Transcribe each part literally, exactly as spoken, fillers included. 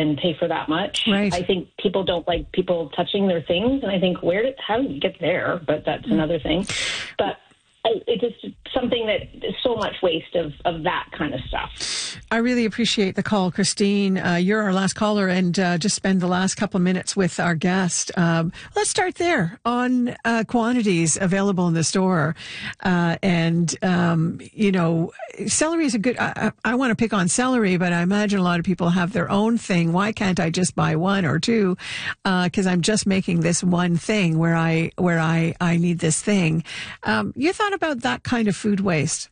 and pay for that much. Right. I think people don't like people touching their things, and I think, where did, how did you get there? But that's mm. another thing. But it's just something that is so much waste of, of that kind of stuff. I really appreciate the call, Christine. Uh, you're our last caller, and uh, just spend the last couple of minutes with our guest. Um, let's start there on uh, quantities available in the store. Uh, and, um, you know, celery is a good, I, I want to pick on celery, but I imagine a lot of people have their own thing. Why can't I just buy one or two? Uh, cause I'm just making this one thing where I, where I, I need this thing. Um, you thought about that kind of food waste?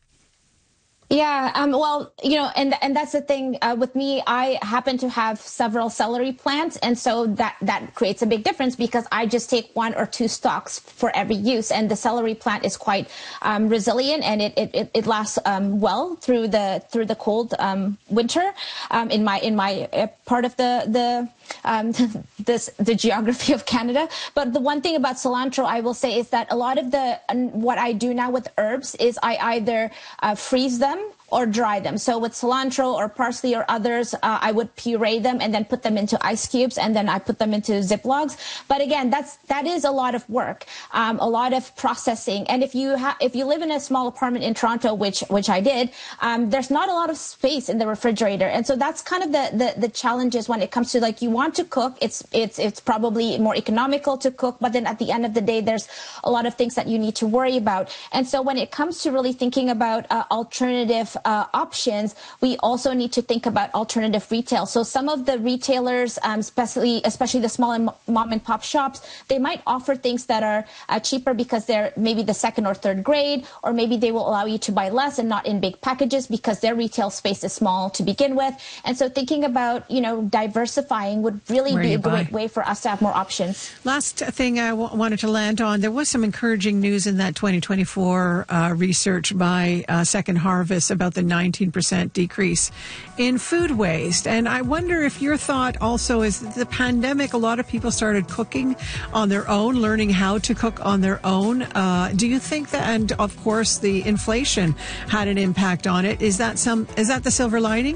Yeah, um, well, you know, and and that's the thing uh, with me. I happen to have several celery plants, and so that that creates a big difference because I just take one or two stalks for every use, and the celery plant is quite um, resilient, and it it, it lasts um, well through the through the cold um, winter um, in my in my uh, part of the the. Um, this the geography of Canada. But the one thing about cilantro, I will say, is that a lot of the what I do now with herbs is I either uh, freeze them or dry them. So with cilantro or parsley or others, uh, I would puree them and then put them into ice cubes, and then I put them into Ziplocs. But again, that's that is a lot of work, um, a lot of processing. And if you ha- if you live in a small apartment in Toronto, which which I did, um, there's not a lot of space in the refrigerator, and so that's kind of the, the the challenges when it comes to, like, you want to cook. It's it's it's probably more economical to cook, but then at the end of the day, there's a lot of things that you need to worry about. And so when it comes to really thinking about uh, alternative Uh, options, we also need to think about alternative retail. So some of the retailers, um, especially especially the small and mom and pop shops, they might offer things that are uh, cheaper because they're maybe the second or third grade, or maybe they will allow you to buy less and not in big packages because their retail space is small to begin with. And so thinking about, you know, diversifying would really Where be a buy. great way for us to have more options. Last thing I w- wanted to land on, there was some encouraging news in that twenty twenty-four uh, research by uh, Second Harvest about the nineteen percent decrease in food waste. And I wonder if your thought also is the pandemic, a lot of people started cooking on their own, learning how to cook on their own. Uh, do you think that, and of course the inflation had an impact on it. Is that some, is that the silver lining?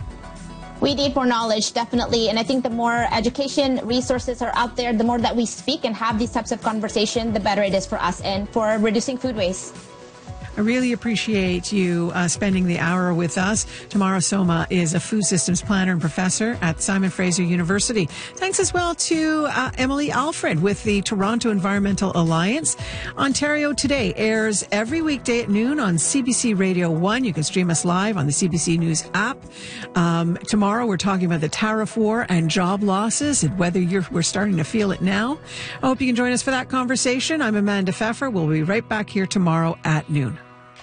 We need more knowledge, definitely. And I think the more education resources are out there, the more that we speak and have these types of conversation, the better it is for us and for reducing food waste. I really appreciate you uh, spending the hour with us. Tamara Soma is a food systems planner and professor at Simon Fraser University. Thanks as well to uh, Emily Alfred with the Toronto Environmental Alliance. Ontario Today airs every weekday at noon on C B C Radio one. You can stream us live on the C B C News app. Um, tomorrow we're talking about the tariff war and job losses and whether you're, we're starting to feel it now. I hope you can join us for that conversation. I'm Amanda Pfeffer. We'll be right back here tomorrow at noon.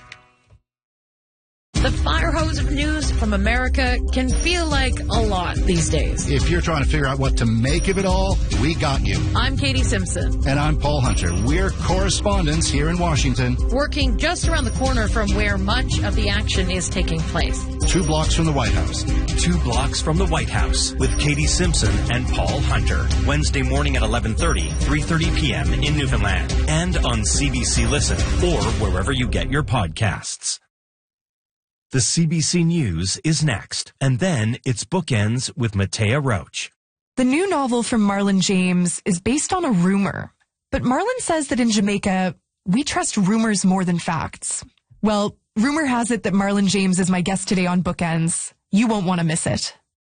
The fire hose of news from America can feel like a lot these days. If you're trying to figure out what to make of it all, we got you. I'm Katie Simpson. And I'm Paul Hunter. We're correspondents here in Washington. Working just around the corner from where much of the action is taking place. Two blocks from the White House. Two blocks from the White House with Katie Simpson and Paul Hunter. Wednesday morning at eleven thirty, three thirty p.m. in Newfoundland. And on C B C Listen or wherever you get your podcasts. The C B C News is next, and then it's Bookends with Matea Roach. The new novel from Marlon James is based on a rumor. But Marlon says that in Jamaica, we trust rumors more than facts. Well, rumor has it that Marlon James is my guest today on Bookends. You won't want to miss it.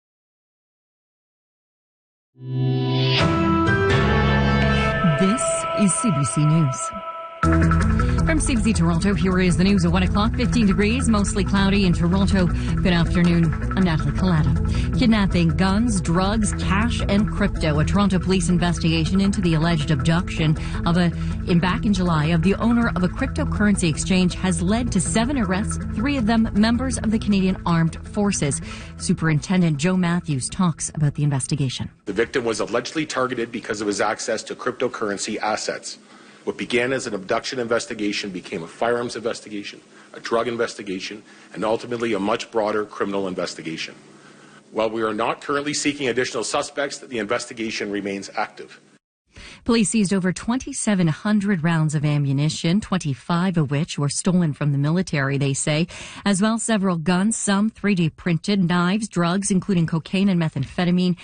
This is C B C News. From C B C Toronto, here is the news at one o'clock, fifteen degrees, mostly cloudy in Toronto. Good afternoon. I'm Natalie Collada. Kidnapping, guns, drugs, cash, and crypto. A Toronto police investigation into the alleged abduction of a, in back in July, of the owner of a cryptocurrency exchange has led to seven arrests, three of them members of the Canadian Armed Forces. Superintendent Joe Matthews talks about the investigation. The victim was allegedly targeted because of his access to cryptocurrency assets. What began as an abduction investigation became a firearms investigation, a drug investigation, and ultimately a much broader criminal investigation. While we are not currently seeking additional suspects, the investigation remains active. Police seized over twenty-seven hundred rounds of ammunition, twenty-five of which were stolen from the military, they say, as well as several guns, some three D printed, knives, drugs, including cocaine and methamphetamine,